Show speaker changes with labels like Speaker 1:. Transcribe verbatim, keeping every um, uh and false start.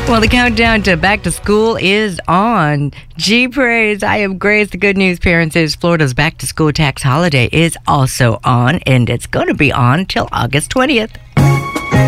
Speaker 1: Well, the countdown to back to school is on. Gee, praise. I am Grace. The good news, parents, is Florida's back to school tax holiday is also on, and it's going to be on till August twentieth.